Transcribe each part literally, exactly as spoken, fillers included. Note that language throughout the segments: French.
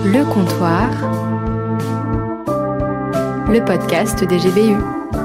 Le Comptoir, le podcast des G B U.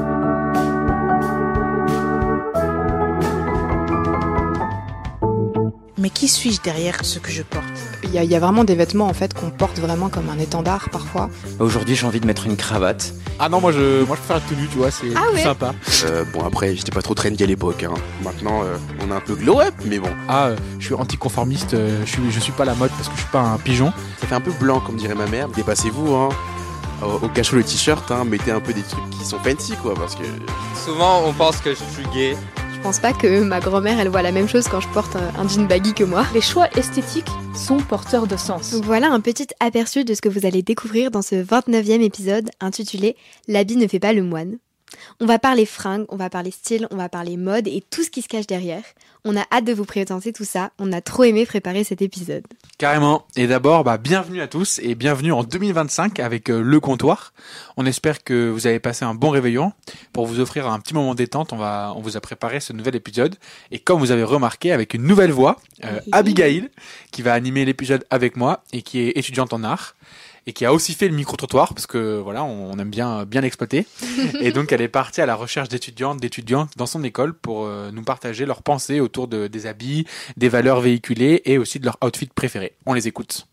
Mais qui suis-je derrière ce que je porte ? Il y, a, il y a vraiment des vêtements en fait qu'on porte vraiment comme un étendard parfois. Aujourd'hui j'ai envie de mettre une cravate. Ah non moi je moi je préfère la tenue tu vois, c'est ah ouais. sympa. Euh, bon après j'étais pas trop trendy à l'époque hein. Maintenant euh, on a un peu glow up mais bon. Ah euh, je suis anticonformiste, euh, je suis je suis pas à la mode parce que je suis pas un pigeon. Ça fait un peu blanc comme dirait ma mère. Dépassez-vous hein. Au, au cachot le t-shirt hein, mettez un peu des trucs qui sont fancy quoi parce que souvent on pense que je suis gay. Je pense pas que ma grand-mère elle voit la même chose quand je porte un jean baggy que moi. Les choix esthétiques sont porteurs de sens. Donc voilà un petit aperçu de ce que vous allez découvrir dans ce vingt-neuvième épisode intitulé « L'habit ne fait pas le moine ». On va parler fringues, on va parler style, on va parler mode et tout ce qui se cache derrière. On a hâte de vous présenter tout ça, on a trop aimé préparer cet épisode. Carrément. Et d'abord, bah, bienvenue à tous et bienvenue en deux mille vingt-cinq avec euh, Le Comptoir. On espère que vous avez passé un bon réveillon. Pour vous offrir un petit moment de détente, on, va, on vous a préparé ce nouvel épisode. Et comme vous avez remarqué, avec une nouvelle voix, euh, Abigail, qui va animer l'épisode avec moi et qui est étudiante en art. Et qui a aussi fait le micro-trottoir, parce que voilà, on aime bien bien l'exploiter. Et donc, elle est partie à la recherche d'étudiantes, d'étudiants dans son école pour euh, nous partager leurs pensées autour de, des habits, des valeurs véhiculées et aussi de leur outfit préféré. On les écoute.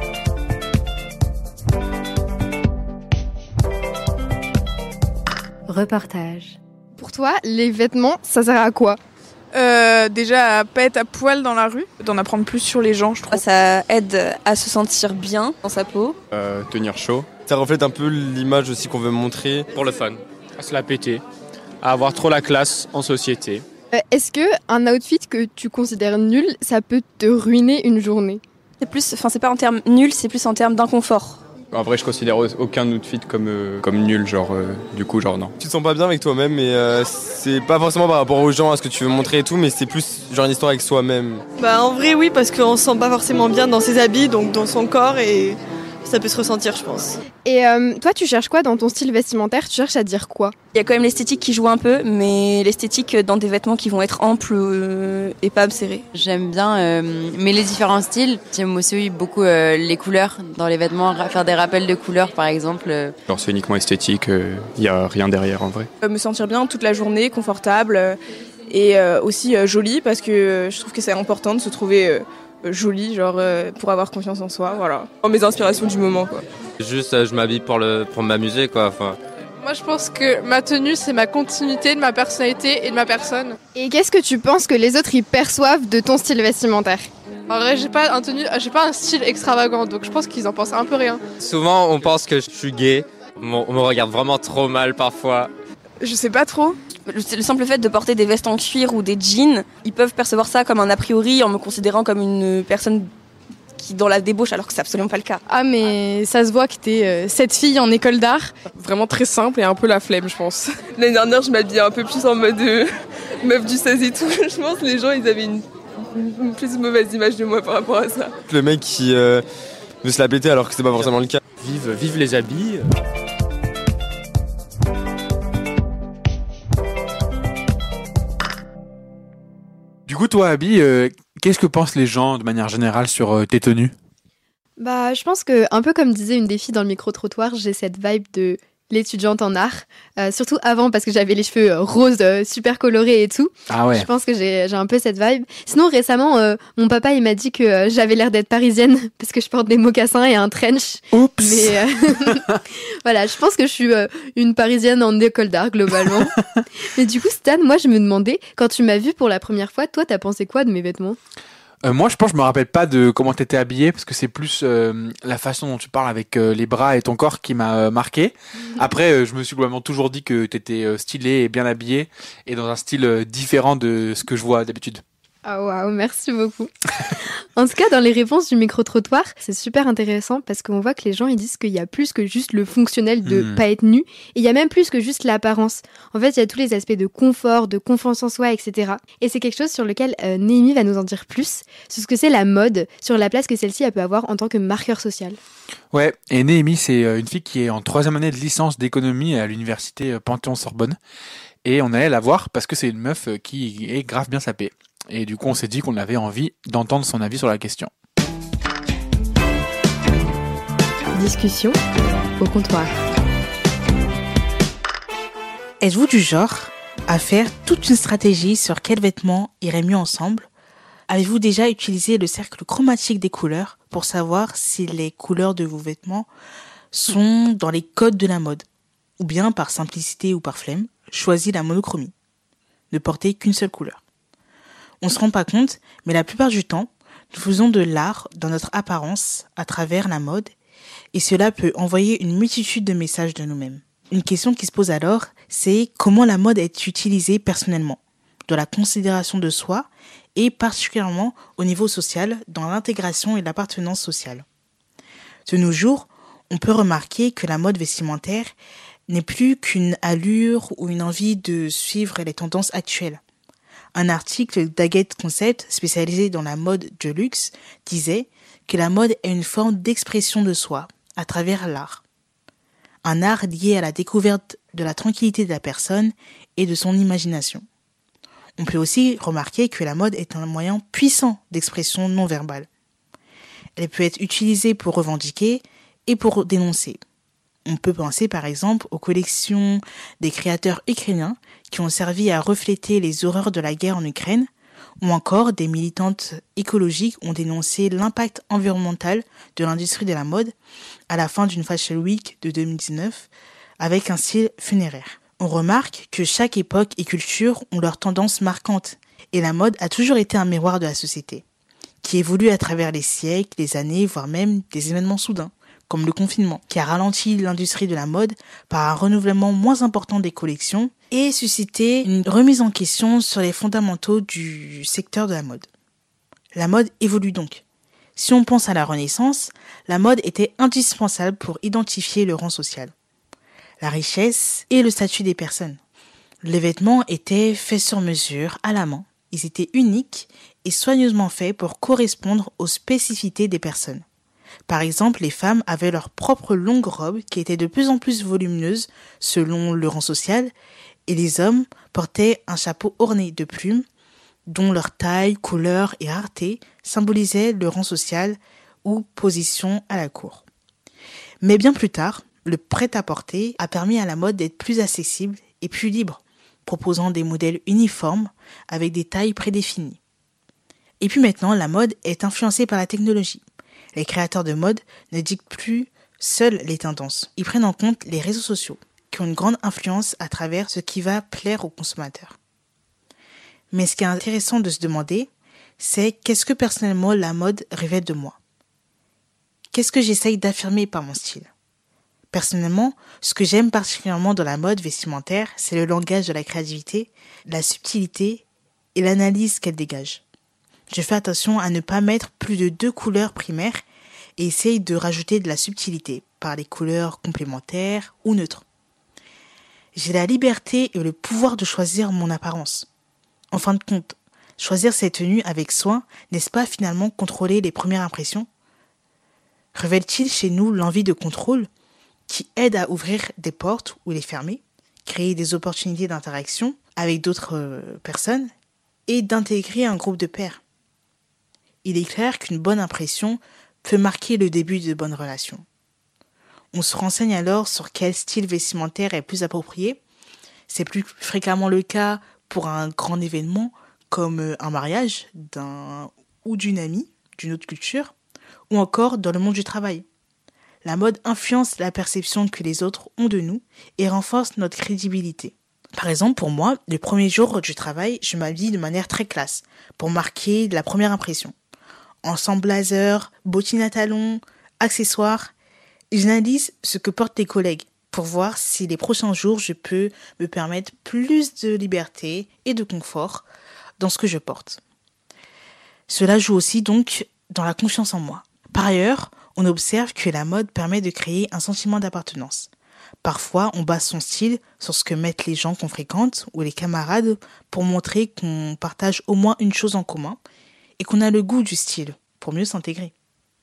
Reportage. Pour toi, les vêtements, ça sert à quoi ? Euh, déjà à pas être à poil dans la rue, d'en apprendre plus sur les gens je trouve. Ça aide à se sentir bien dans sa peau. Euh, tenir chaud. Ça reflète un peu l'image aussi qu'on veut montrer. Pour le fun, à se la péter, à avoir trop la classe en société. Euh, est-ce que un outfit que tu considères nul, ça peut te ruiner une journée ? C'est plus, enfin c'est pas en termes nul, c'est plus en termes d'inconfort. En vrai, je considère aucun outfit comme, euh, comme nul, genre, euh, du coup, genre non. Tu te sens pas bien avec toi-même, mais euh, c'est pas forcément par rapport aux gens, à ce que tu veux montrer et tout, mais c'est plus genre une histoire avec soi-même. Bah en vrai oui, parce qu'on se sent pas forcément bien dans ses habits, donc dans son corps, et ça peut se ressentir je pense. Et euh, toi tu cherches quoi dans ton style vestimentaire ? Tu cherches à dire quoi ? Il y a quand même l'esthétique qui joue un peu, mais l'esthétique dans des vêtements qui vont être amples euh, et pas serrés. J'aime bien euh, mais les différents styles. J'aime aussi beaucoup euh, les couleurs dans les vêtements, faire des rappels de couleurs par exemple. Alors c'est uniquement esthétique, il euh, y a rien derrière en vrai. Euh, me sentir bien toute la journée, confortable euh, et euh, aussi euh, jolie parce que euh, je trouve que c'est important de se trouver euh, jolie, genre euh, pour avoir confiance en soi, voilà. Mes inspirations du moment quoi. Juste euh, je m'habille pour le pour m'amuser quoi, enfin. Moi, je pense que ma tenue, c'est ma continuité de ma personnalité et de ma personne. Et qu'est-ce que tu penses que les autres y perçoivent de ton style vestimentaire ? En vrai, j'ai pas un tenue, j'ai pas un style extravagant, donc je pense qu'ils en pensent un peu rien. Souvent, on pense que je suis gay. On me regarde vraiment trop mal parfois. Je sais pas trop. Le simple fait de porter des vestes en cuir ou des jeans, ils peuvent percevoir ça comme un a priori en me considérant comme une personne qui dans la débauche alors que c'est absolument pas le cas. Ah mais ça se voit que t'es euh, cette fille en école d'art. Vraiment très simple et un peu la flemme je pense. L'année dernière je m'habillais un peu plus en mode euh, meuf du seize et tout. Je pense que les gens ils avaient une, une plus mauvaise image de moi par rapport à ça. Le mec qui euh, veut se la péter alors que c'est pas forcément le cas. Vive, vive les habits. Du coup, toi, Abby, euh, qu'est-ce que pensent les gens de manière générale sur euh, tes tenues ? Bah, je pense que, un peu comme disait une des filles dans le micro-trottoir, j'ai cette vibe de l'étudiante en art. Euh, surtout avant, parce que j'avais les cheveux euh, roses, euh, super colorés et tout. Ah ouais. Je pense que j'ai, j'ai un peu cette vibe. Sinon, récemment, euh, mon papa, il m'a dit que euh, j'avais l'air d'être parisienne parce que je porte des mocassins et un trench. Oups. Mais euh, voilà, je pense que je suis euh, une parisienne en école d'art, globalement. Mais du coup, Stan, moi, je me demandais, quand tu m'as vue pour la première fois, toi, t'as pensé quoi de mes vêtements ? Euh, moi, je pense, je me rappelle pas de comment t'étais habillée parce que c'est plus euh, la façon dont tu parles avec euh, les bras et ton corps qui m'a euh, marqué. Après, euh, je me suis globalement toujours dit que t'étais euh, stylée et bien habillée et dans un style euh, différent de ce que je vois d'habitude. Ah waouh, merci beaucoup. En tout cas, dans les réponses du micro-trottoir, c'est super intéressant parce qu'on voit que les gens ils disent qu'il y a plus que juste le fonctionnel de mmh. pas être nu, et il y a même plus que juste l'apparence. En fait, il y a tous les aspects de confort, de confiance en soi, et cetera. Et c'est quelque chose sur lequel euh, Néhémie va nous en dire plus, sur ce que c'est la mode, sur la place que celle-ci elle peut avoir en tant que marqueur social. Ouais, et Néhémie, c'est une fille qui est en troisième année de licence d'économie à l'université Panthéon-Sorbonne. Et on allait la voir parce que c'est une meuf qui est grave bien sapée. Et du coup, on s'est dit qu'on avait envie d'entendre son avis sur la question. Discussion au comptoir. Êtes-vous du genre à faire toute une stratégie sur quels vêtements iraient mieux ensemble ? Avez-vous déjà utilisé le cercle chromatique des couleurs pour savoir si les couleurs de vos vêtements sont dans les codes de la mode ? Ou bien, par simplicité ou par flemme, choisi la monochromie. Ne porter qu'une seule couleur. On ne se rend pas compte, mais la plupart du temps, nous faisons de l'art dans notre apparence à travers la mode et cela peut envoyer une multitude de messages de nous-mêmes. Une question qui se pose alors, c'est comment la mode est utilisée personnellement, dans la considération de soi et particulièrement au niveau social, dans l'intégration et l'appartenance sociale. De nos jours, on peut remarquer que la mode vestimentaire n'est plus qu'une allure ou une envie de suivre les tendances actuelles. Un article d'Agate Concept, spécialisé dans la mode de luxe, disait que la mode est une forme d'expression de soi à travers l'art. Un art lié à la découverte de la tranquillité de la personne et de son imagination. On peut aussi remarquer que la mode est un moyen puissant d'expression non verbale. Elle peut être utilisée pour revendiquer et pour dénoncer. On peut penser par exemple aux collections des créateurs ukrainiens qui ont servi à refléter les horreurs de la guerre en Ukraine, ou encore des militantes écologiques ont dénoncé l'impact environnemental de l'industrie de la mode à la fin d'une Fashion Week de deux mille dix-neuf avec un style funéraire. On remarque que chaque époque et culture ont leurs tendances marquantes et la mode a toujours été un miroir de la société, qui évolue à travers les siècles, les années, voire même des événements soudains, comme le confinement, qui a ralenti l'industrie de la mode par un renouvellement moins important des collections et suscité une remise en question sur les fondamentaux du secteur de la mode. La mode évolue donc. Si on pense à la Renaissance, la mode était indispensable pour identifier le rang social, la richesse et le statut des personnes. Les vêtements étaient faits sur mesure, à la main. Ils étaient uniques et soigneusement faits pour correspondre aux spécificités des personnes. Par exemple, les femmes avaient leurs propres longues robes qui étaient de plus en plus volumineuses selon le rang social et les hommes portaient un chapeau orné de plumes dont leur taille, couleur et rareté symbolisaient le rang social ou position à la cour. Mais bien plus tard, le prêt-à-porter a permis à la mode d'être plus accessible et plus libre, proposant des modèles uniformes avec des tailles prédéfinies. Et puis maintenant, la mode est influencée par la technologie. Les créateurs de mode ne dictent plus seuls les tendances. Ils prennent en compte les réseaux sociaux, qui ont une grande influence à travers ce qui va plaire aux consommateurs. Mais ce qui est intéressant de se demander, c'est qu'est-ce que personnellement la mode révèle de moi ? Qu'est-ce que j'essaye d'affirmer par mon style ? Personnellement, ce que j'aime particulièrement dans la mode vestimentaire, c'est le langage de la créativité, la subtilité et l'analyse qu'elle dégage. Je fais attention à ne pas mettre plus de deux couleurs primaires et essaye de rajouter de la subtilité par les couleurs complémentaires ou neutres. J'ai la liberté et le pouvoir de choisir mon apparence. En fin de compte, choisir ses tenues avec soin, n'est-ce pas finalement contrôler les premières impressions ? Révèle-t-il chez nous l'envie de contrôle qui aide à ouvrir des portes ou les fermer, créer des opportunités d'interaction avec d'autres euh, personnes et d'intégrer un groupe de pairs ? Il est clair qu'une bonne impression peut marquer le début de bonnes relations. On se renseigne alors sur quel style vestimentaire est plus approprié. C'est plus fréquemment le cas pour un grand événement comme un mariage d'un ou d'une amie d'une autre culture ou encore dans le monde du travail. La mode influence la perception que les autres ont de nous et renforce notre crédibilité. Par exemple, pour moi, le premier jour du travail, je m'habille de manière très classe pour marquer la première impression. Ensemble blazer, bottines à talons, accessoires. J'analyse ce que portent les collègues pour voir si les prochains jours je peux me permettre plus de liberté et de confort dans ce que je porte. Cela joue aussi donc dans la confiance en moi. Par ailleurs, on observe que la mode permet de créer un sentiment d'appartenance. Parfois, on base son style sur ce que mettent les gens qu'on fréquente ou les camarades pour montrer qu'on partage au moins une chose en commun et qu'on a le goût du style pour mieux s'intégrer.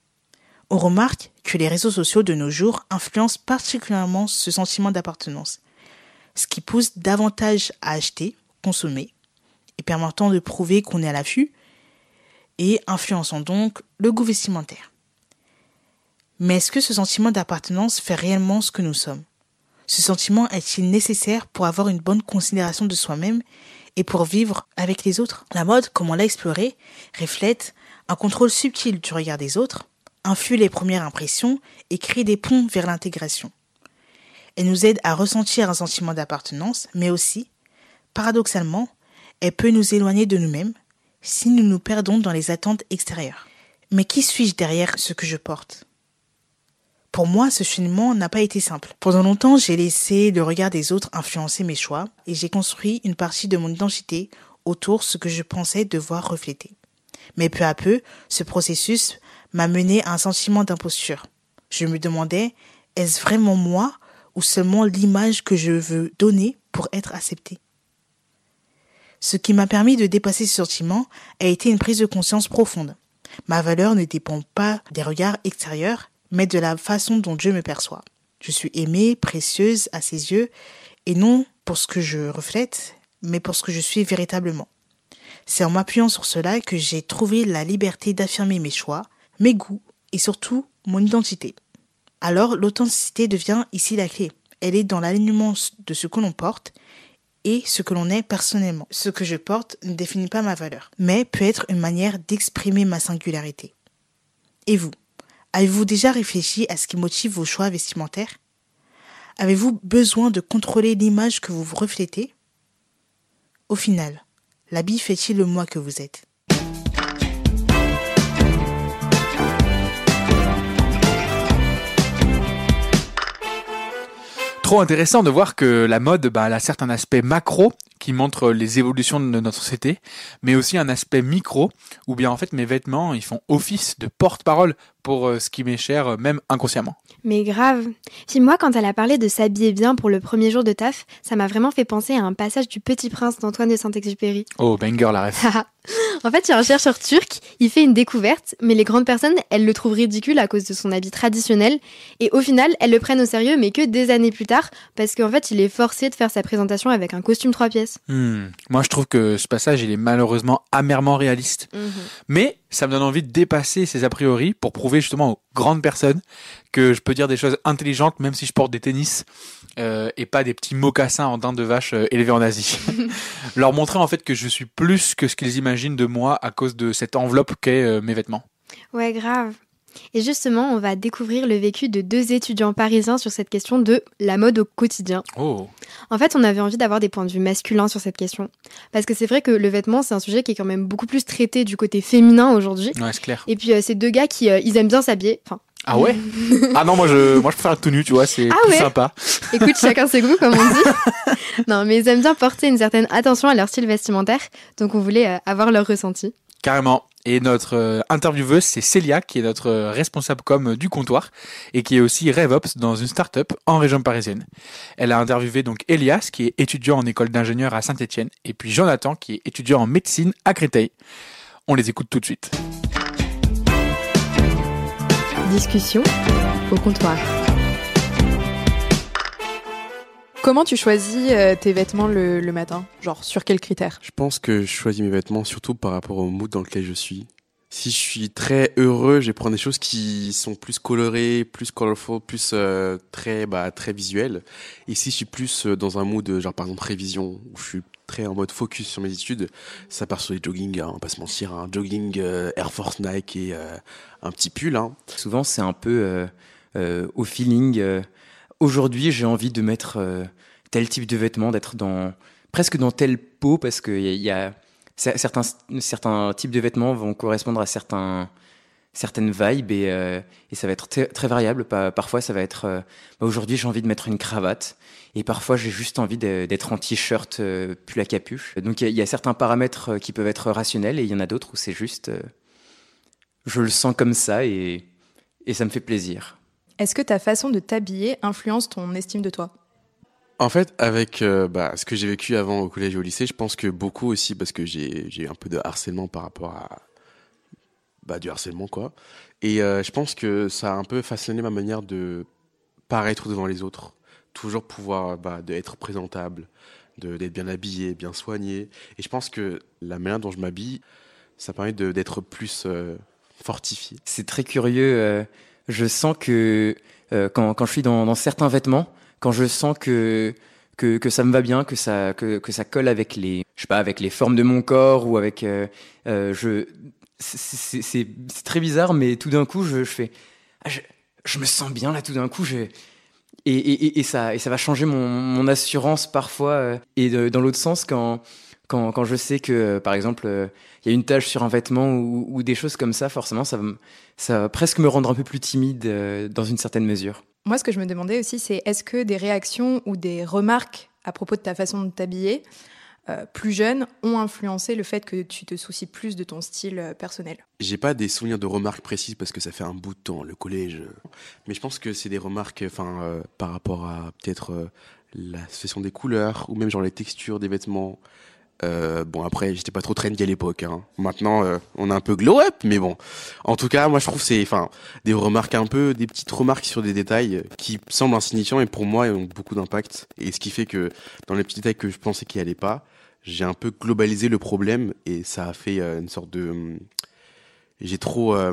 On remarque que les réseaux sociaux de nos jours influencent particulièrement ce sentiment d'appartenance, ce qui pousse davantage à acheter, consommer, et permettant de prouver qu'on est à l'affût et influençant donc le goût vestimentaire. Mais est-ce que ce sentiment d'appartenance fait réellement ce que nous sommes ? Ce sentiment est-il nécessaire pour avoir une bonne considération de soi-même et pour vivre avec les autres ? La mode, comme on l'a exploré, reflète un contrôle subtil du regard des autres, influe les premières impressions et crée des ponts vers l'intégration. Elle nous aide à ressentir un sentiment d'appartenance, mais aussi, paradoxalement, elle peut nous éloigner de nous-mêmes si nous nous perdons dans les attentes extérieures. Mais qui suis-je derrière ce que je porte ? Pour moi, ce cheminement n'a pas été simple. Pendant longtemps, j'ai laissé le regard des autres influencer mes choix et j'ai construit une partie de mon identité autour de ce que je pensais devoir refléter. Mais peu à peu, ce processus m'a mené à un sentiment d'imposture. Je me demandais, est-ce vraiment moi ou seulement l'image que je veux donner pour être acceptée ? Ce qui m'a permis de dépasser ce sentiment a été une prise de conscience profonde. Ma valeur ne dépend pas des regards extérieurs, mais de la façon dont Dieu me perçoit. Je suis aimée, précieuse à ses yeux, et non pour ce que je reflète, mais pour ce que je suis véritablement. C'est en m'appuyant sur cela que j'ai trouvé la liberté d'affirmer mes choix, mes goûts et surtout mon identité. Alors l'authenticité devient ici la clé. Elle est dans l'alignement de ce que l'on porte et ce que l'on est personnellement. Ce que je porte ne définit pas ma valeur, mais peut être une manière d'exprimer ma singularité. Et vous ? Avez-vous déjà réfléchi à ce qui motive vos choix vestimentaires ? Avez-vous besoin de contrôler l'image que vous reflétez ? Au final, l'habit fait-il le moi que vous êtes ? Trop intéressant de voir que la mode, bah, elle a certes un aspect macro qui montre les évolutions de notre société, mais aussi un aspect micro où bien en fait mes vêtements ils font office de porte-parole pour euh, ce qui m'est cher, euh, même inconsciemment. Mais grave. Puis moi, quand elle a parlé de s'habiller bien pour le premier jour de taf, ça m'a vraiment fait penser à un passage du Petit Prince d'Antoine de Saint-Exupéry. Oh, banger la ref. En fait, il y a un chercheur turc, il fait une découverte, mais les grandes personnes, elles le trouvent ridicule à cause de son habit traditionnel, et au final, elles le prennent au sérieux, mais que des années plus tard, parce qu'en fait, il est forcé de faire sa présentation avec un costume trois pièces. Hmm. Moi, je trouve que ce passage, il est malheureusement amèrement réaliste. Mmh. Mais ça me donne envie de dépasser ces a priori pour prouver justement aux grandes personnes que je peux dire des choses intelligentes même si je porte des tennis euh, et pas des petits mocassins en dinde de vache euh, élevés en Asie. Leur montrer en fait que je suis plus que ce qu'ils imaginent de moi à cause de cette enveloppe qu'est euh, mes vêtements. Ouais, grave. Et justement, on va découvrir le vécu de deux étudiants parisiens sur cette question de la mode au quotidien. Oh. En fait, on avait envie d'avoir des points de vue masculins sur cette question. Parce que c'est vrai que le vêtement, c'est un sujet qui est quand même beaucoup plus traité du côté féminin aujourd'hui. Ouais, c'est clair. Et puis, euh, ces deux gars qui euh, ils aiment bien s'habiller. Enfin, ah ouais. Ah non, moi je, moi je préfère être tout nu, tu vois, c'est ah plus ouais. sympa. Écoute, chacun ses goûts, comme on dit. Non, mais ils aiment bien porter une certaine attention à leur style vestimentaire. Donc, on voulait euh, avoir leur ressenti. Carrément. Et notre euh, intervieweuse, c'est Célia, qui est notre euh, responsable com euh, du comptoir et qui est aussi RevOps dans une start-up en région parisienne. Elle a interviewé donc Elias, qui est étudiant en école d'ingénieur à Saint-Étienne, et puis Jonathan, qui est étudiant en médecine à Créteil. On les écoute tout de suite. Discussion au comptoir. Comment tu choisis euh, tes vêtements le, le matin ? Genre, sur quels critères ? Je pense que je choisis mes vêtements surtout par rapport au mood dans lequel je suis. Si je suis très heureux, je vais prendre des choses qui sont plus colorées, plus colorful, plus euh, très bah très visuelles. Et si je suis plus euh, dans un mood genre par exemple révision, où je suis très en mode focus sur mes études, ça part sur les jogging, hein, on va pas se mentir, un hein, jogging euh, Air Force Nike et euh, un petit pull. Hein. Souvent c'est un peu euh, euh, au feeling. Euh, aujourd'hui j'ai envie de mettre euh, tel type de vêtements, d'être dans presque dans telle peau parce que il y, y a certains certains types de vêtements vont correspondre à certains certaines vibes et euh, et ça va être t- très variable. Parfois ça va être euh, bah aujourd'hui j'ai envie de mettre une cravate et parfois j'ai juste envie de, d'être en t-shirt euh, pull à capuche. Donc il y, y a certains paramètres qui peuvent être rationnels et il y en a d'autres où c'est juste euh, je le sens comme ça et et ça me fait plaisir. Est-ce que ta façon de t'habiller influence ton estime de toi ? En fait, avec euh, bah, ce que j'ai vécu avant au collège et au lycée, je pense que beaucoup aussi, parce que j'ai, j'ai eu un peu de harcèlement par rapport à bah, du harcèlement, quoi. Et euh, je pense que ça a un peu façonné ma manière de paraître devant les autres. Toujours pouvoir bah, de être présentable, de, d'être bien habillé, bien soigné. Et je pense que la manière dont je m'habille, ça permet de, d'être plus euh, fortifié. C'est très curieux. Euh... je sens que euh, quand, quand je suis dans, dans certains vêtements, quand je sens que que, que ça me va bien, que ça que, que ça colle avec les je sais pas avec les formes de mon corps ou avec euh, euh, je c'est, c'est, c'est très bizarre, mais tout d'un coup je, je fais ah, je, je me sens bien là tout d'un coup je et, et, et ça et ça va changer mon, mon assurance parfois euh, et de, dans l'autre sens quand quand quand je sais que euh, par exemple il euh, y a une tache sur un vêtement ou, ou des choses comme ça, forcément ça va ça va presque me rendre un peu plus timide euh, dans une certaine mesure. Moi, ce que je me demandais aussi, c'est est-ce que des réactions ou des remarques à propos de ta façon de t'habiller, euh, plus jeune, ont influencé le fait que tu te soucies plus de ton style euh, personnel? J'ai pas des souvenirs de remarques précises parce que ça fait un bout de temps, le collège. Mais je pense que c'est des remarques enfin, euh, par rapport à peut-être euh, la situation des couleurs ou même genre les textures des vêtements. Euh, bon, après, j'étais pas trop trendy à l'époque. Hein. Maintenant, euh, on a un peu glow up, mais bon. En tout cas, moi, je trouve que c'est, enfin, des remarques un peu, des petites remarques sur des détails qui semblent insignifiants et pour moi, ont beaucoup d'impact. Et ce qui fait que, dans les petits détails que je pensais qu'il allait pas, j'ai un peu globalisé le problème et ça a fait euh, une sorte de, euh, j'ai trop euh,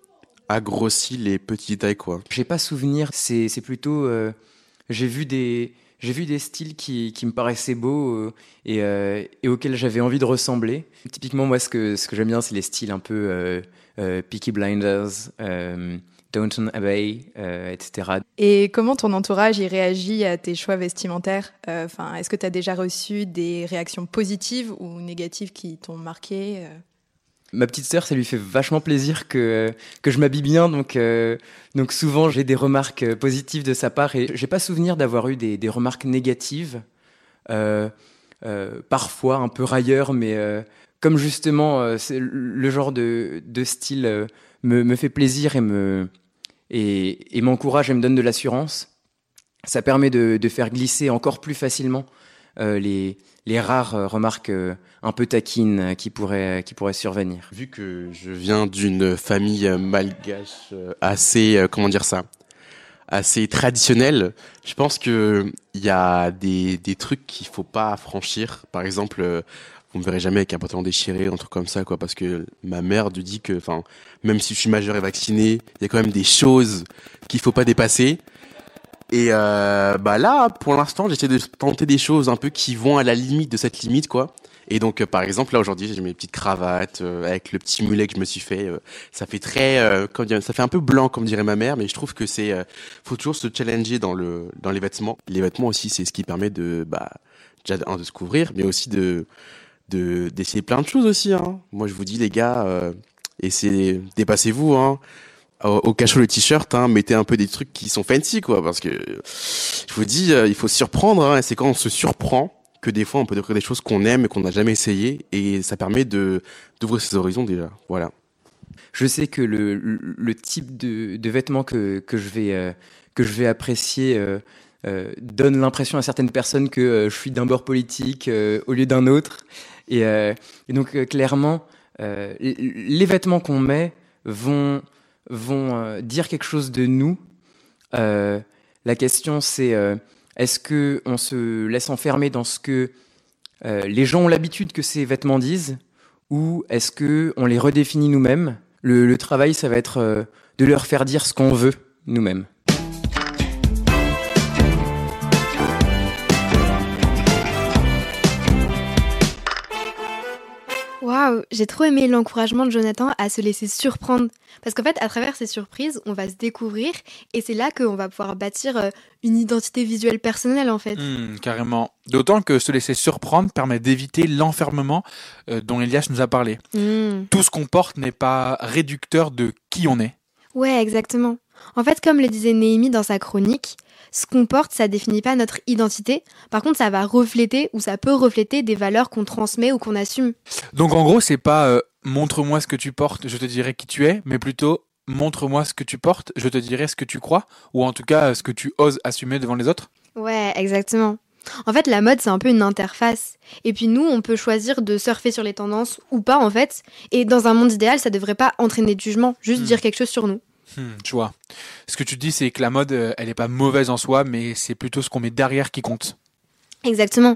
agrossi les petits détails, quoi. J'ai pas souvenir. C'est, c'est plutôt, euh, j'ai vu des J'ai vu des styles qui, qui me paraissaient beaux euh, et, euh, et auxquels j'avais envie de ressembler. Typiquement, moi, ce que, ce que j'aime bien, c'est les styles un peu euh, euh, Peaky Blinders, euh, Downton Abbey, euh, et cetera. Et comment ton entourage y réagit à tes choix vestimentaires ? Enfin, euh, est-ce que tu as déjà reçu des réactions positives ou négatives qui t'ont marqué ? euh Ma petite sœur, ça lui fait vachement plaisir que que je m'habille bien, donc euh, donc souvent j'ai des remarques positives de sa part et j'ai pas souvenir d'avoir eu des des remarques négatives. Euh, euh, parfois un peu railleur, mais euh, comme justement euh, c'est le genre de de style euh, me me fait plaisir et me et et m'encourage et me donne de l'assurance, ça permet de de faire glisser encore plus facilement euh, les les rares euh, remarques euh, un peu taquines euh, qui pourraient qui pourraient survenir. Vu que je viens d'une famille euh, malgache euh, assez euh, comment dire ça, assez traditionnelle, je pense que il y a des des trucs qu'il faut pas franchir. Par exemple, euh, vous me verrez jamais avec un pantalon déchiré, un truc comme ça, quoi, parce que ma mère me dit que, enfin, même si je suis majeur et vacciné, il y a quand même des choses qu'il faut pas dépasser. Et euh, bah là, pour l'instant, j'essaie de tenter des choses un peu qui vont à la limite de cette limite, quoi. Et donc, euh, par exemple, là aujourd'hui, j'ai mes petites cravates euh, avec le petit mulet que je me suis fait. Euh, ça fait très, euh, comme dire, ça fait un peu blanc, comme dirait ma mère, mais je trouve que c'est, euh, faut toujours se challenger dans le, dans les vêtements. Les vêtements aussi, c'est ce qui permet de, bah, déjà un, de se couvrir, mais aussi de, de d'essayer plein de choses aussi. Hein. Moi, je vous dis, les gars, euh, essayez, dépassez-vous, hein. Au cachot le t-shirt, hein, mettez un peu des trucs qui sont fancy, quoi, parce que je vous dis, euh, il faut se surprendre, hein, et c'est quand on se surprend que des fois on peut découvrir des choses qu'on aime et qu'on n'a jamais essayé, et ça permet de d'ouvrir ses horizons déjà. Voilà. Je sais que le, le, le type de, de vêtements que que je vais euh, que je vais apprécier euh, euh, donne l'impression à certaines personnes que euh, je suis d'un bord politique euh, au lieu d'un autre, et, euh, et donc euh, clairement, euh, les vêtements qu'on met vont vont euh, dire quelque chose de nous. Euh, la question, c'est euh, est-ce que on se laisse enfermer dans ce que euh, les gens ont l'habitude que ces vêtements disent, ou est-ce que on les redéfinit nous-mêmes ? Le, le travail, ça va être euh, de leur faire dire ce qu'on veut nous-mêmes. Waouh, j'ai trop aimé l'encouragement de Jonathan à se laisser surprendre. Parce qu'en fait, à travers ces surprises, on va se découvrir et c'est là qu'on va pouvoir bâtir une identité visuelle personnelle, en fait. Mmh, carrément. D'autant que se laisser surprendre permet d'éviter l'enfermement euh, dont Elias nous a parlé. Mmh. Tout ce qu'on porte n'est pas réducteur de qui on est. Ouais, exactement. En fait, comme le disait Néhémie dans sa chronique, ce qu'on porte, ça définit pas notre identité. Par contre, ça va refléter ou ça peut refléter des valeurs qu'on transmet ou qu'on assume. Donc en gros, c'est pas euh, montre-moi ce que tu portes, je te dirai qui tu es, mais plutôt montre-moi ce que tu portes, je te dirai ce que tu crois, ou en tout cas ce que tu oses assumer devant les autres. Ouais, exactement. En fait, la mode, c'est un peu une interface. Et puis nous, on peut choisir de surfer sur les tendances ou pas, en fait. Et dans un monde idéal, ça devrait pas entraîner de jugement, juste mmh. dire quelque chose sur nous. Hmm, tu vois. Ce que tu dis, c'est que la mode, elle est pas mauvaise en soi, mais c'est plutôt ce qu'on met derrière qui compte. Exactement.